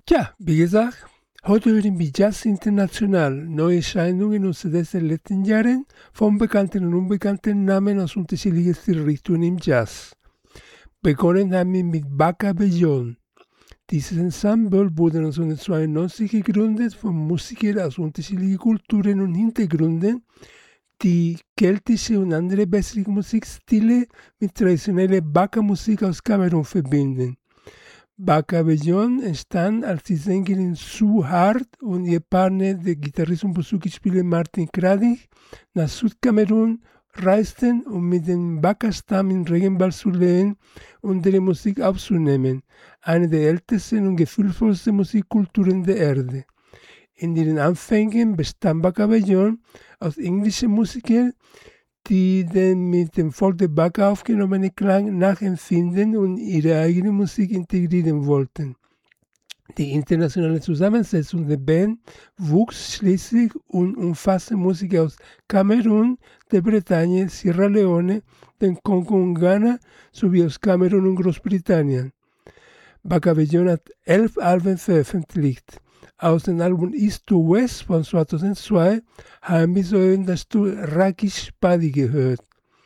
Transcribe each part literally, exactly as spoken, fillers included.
Tja, wie gesagt, heute hören wir Jazz International, neue Erscheinungen und C Ds der letzten Jahre von bekannten und unbekannten Namen aus unterschiedlichen Stilrichtungen im Jazz. Begonnen haben wir mit Baka Beyond. Dieses Ensemble wurde neunzehnhundertzweiundneunzig gegründet von Musikern aus unterschiedlichen Kulturen und Hintergründen, die keltische und andere bessere Musikstile mit traditioneller Baka-Musik aus Kamerun verbinden. Baka Beyond entstand, als die Sängerin Sue Hart und ihr Partner, der Gitarrist und Bouzouki-Spieler Martin Kradig, nach Südkamerun reisten, um mit dem Baka-Stamm in Regenwald zu leben und ihre Musik aufzunehmen, eine der ältesten und gefühlvollsten Musikkulturen der Erde. In ihren Anfängen bestand Baka Beyond aus englischen Musikern, die den mit dem Volk der Baka aufgenommenen Klang nachempfinden und ihre eigene Musik integrieren wollten. Die internationale Zusammensetzung der Band wuchs schließlich und umfasste Musiker aus Kamerun, der Bretagne, Sierra Leone, dem Kongo und Ghana sowie aus Kamerun und Großbritannien. Baka Beyond hat elf Alben veröffentlicht. Aus dem Album East to West von zweitausendzwei haben wir soeben das Stück Rakish Padi gehört.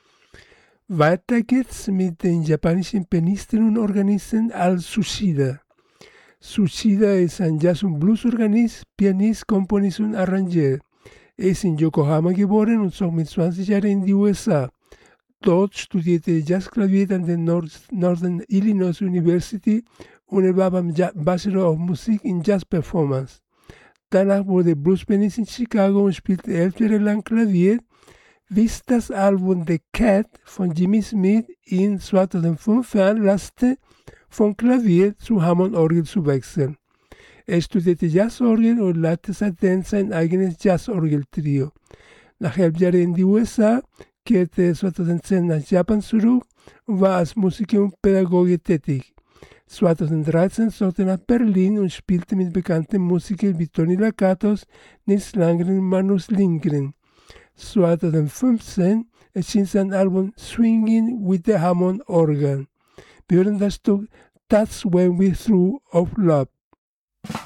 Weiter geht's mit dem japanischen Pianisten und Organisten Al Tsuchida. Tsuchida ist ein Jazz- und Blues-Organist, Pianist, Komponist und Arrangeur. Er ist in Yokohama geboren und zog mit zwanzig Jahren in die U S A. Dort studierte er Jazzklavier an der Northern Illinois University und er war beim Bachelor of Musik in Jazz Performance. Danach wurde er Bluespianist in Chicago und spielte elf Jahre lang Klavier, bis das Album The Cat von Jimmy Smith ihn zweitausendfünf veranlasste, von Klavier zu Hammond-Orgel zu wechseln. Er studierte Jazzorgel und leitete seitdem sein eigenes Jazzorgeltrio. Nach elf Jahren in die U S A kehrte er zweitausendzehn nach Japan zurück und war als Musiker und Pädagoge tätig. zweitausenddreizehn zog er nach Berlin und spielte mit bekannten Musikern wie Tony Lakatos, Nils Landgren und Magnus Lindgren. zweitausendfünfzehn erschien sein Album Swinging with the Hammond Organ. Wir hören das Stück That's When We Threw of Love.